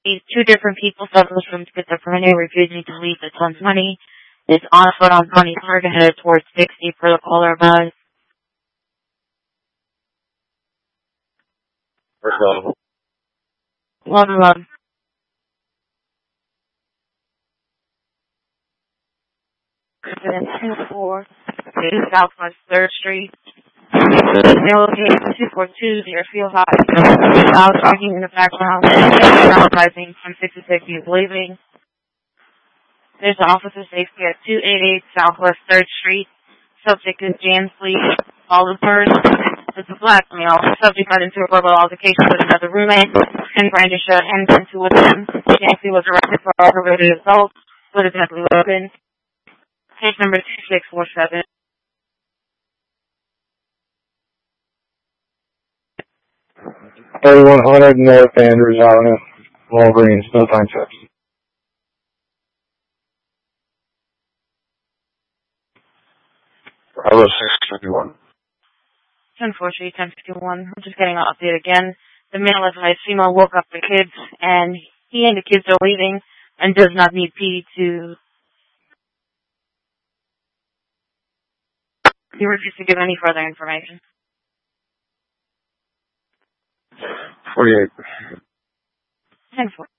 Two different people suffering from schizophrenia refusing to leave the son's money. Is on foot on 23rd and headed towards 60 per the caller advised. First level. 1111. Resident 24, Southwest 3rd Street. Their location 242 Deerfield High. Loud talking in the background. Advertising from 66 is leaving. There's an officer safety at 288 Southwest 3rd Street. Subject is Jan Fleet Oliver. It's a black male. Subject got into a verbal altercation with another roommate and brandished a handgun towards him. Nancy was arrested for aggravated assault with a deadly weapon. Case number 2647. 3100 North Andrews Avenue, Walgreens, no time checks. Bravo 651. 10-4 Street, 1051. I'm just getting an update again. The male advised female woke up the kids, and he and the kids are leaving and does not need PD to... He refused to give any further information. 48. 10-4.